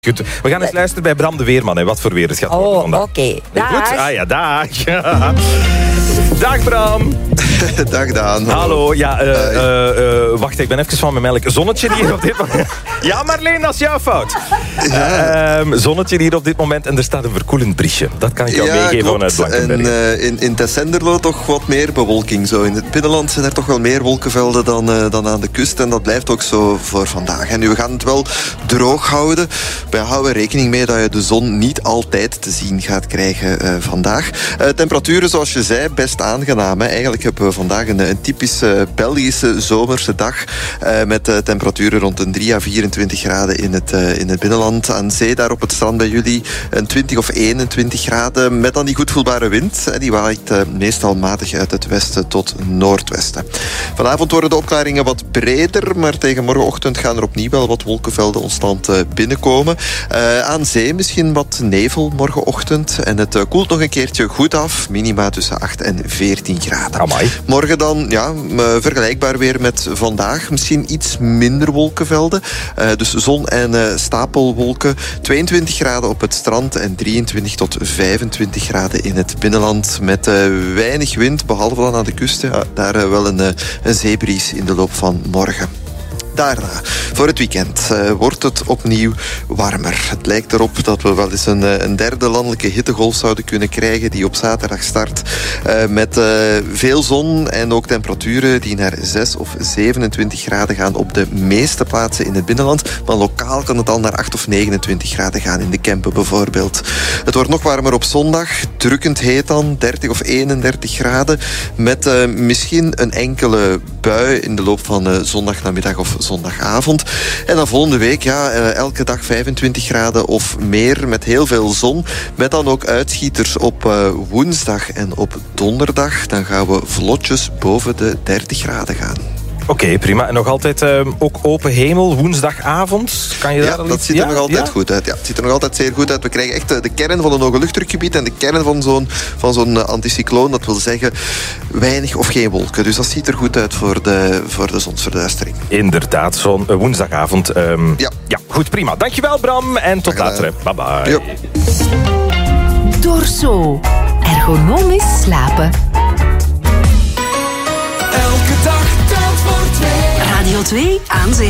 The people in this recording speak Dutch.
Goed, we gaan eens luisteren bij Bram de Weerman. Hè. Wat voor weer het gaat worden vandaag. Oké. Dag. Goed? Ah ja, dag. Dag Bram. Dag Daan. Hallo. Ja, wacht, ik ben even van mijn melk. Zonnetje hier op dit moment. Ja, Marleen, dat is jouw fout. Zonnetje hier op dit moment en er staat een verkoelend briesje. Dat kan ik jou meegeven vanuit Blankenberg. En in Tessenderlo toch wat meer bewolking. Zo. In het binnenland zijn er toch wel meer wolkenvelden dan aan de kust. En dat blijft ook zo voor vandaag. En nu, we gaan het wel droog houden. We houden rekening mee dat je de zon niet altijd te zien gaat krijgen vandaag. Temperaturen, zoals je zei, best aangenaam. Hè. Eigenlijk hebben we vandaag een typische Belgische zomerse dag. Met temperaturen rond een 3 à 24 graden in het binnenland. Aan zee, daar op het strand bij jullie, een 20 of 21 graden. Met dan die goed voelbare wind. Die waait meestal matig uit het westen tot noordwesten. Vanavond worden de opklaringen wat breder. Maar tegen morgenochtend gaan er opnieuw wel wat wolkenvelden ons land binnenkomen. Aan zee misschien wat nevel morgenochtend. En het koelt nog een keertje goed af. Minima tussen 8 en 14 graden. Amai. Morgen dan, ja, vergelijkbaar weer met vandaag. Misschien iets minder wolkenvelden. Dus zon en stapelwolken. 22 graden op het strand en 23 tot 25 graden in het binnenland. Met weinig wind, behalve dan aan de kust. Ja, daar wel een zeebries in de loop van morgen. Daarna, voor het weekend, wordt het opnieuw warmer. Het lijkt erop dat we wel eens een derde landelijke hittegolf zouden kunnen krijgen, die op zaterdag start met veel zon en ook temperaturen die naar 6 of 27 graden gaan op de meeste plaatsen in het binnenland. Maar lokaal kan het al naar 8 of 29 graden gaan in de Kempen bijvoorbeeld. Het wordt nog warmer op zondag, drukkend heet dan, 30 of 31 graden, met misschien een enkele bui in de loop van zondagnamiddag of zondagavond. En dan volgende week, elke dag 25 graden of meer met heel veel zon. Met dan ook uitschieters op woensdag en op donderdag. Dan gaan we vlotjes boven de 30 graden gaan. Oké, prima. En nog altijd ook open hemel, woensdagavond. Kan je daar al dat iets... ziet er nog altijd goed uit. Ja, het ziet er nog altijd zeer goed uit. We krijgen echt de kern van een hoge luchtdrukgebied en de kern van zo'n anticycloon. Dat wil zeggen weinig of geen wolken. Dus dat ziet er goed uit voor de zonsverduistering. Inderdaad, zo'n woensdagavond. Ja, goed, prima. Dankjewel, Bram. En tot later. Bye-bye. Jo. Dorso. Ergonomisch slapen. Elke dag telt voor twee. Radio 2 aan zee.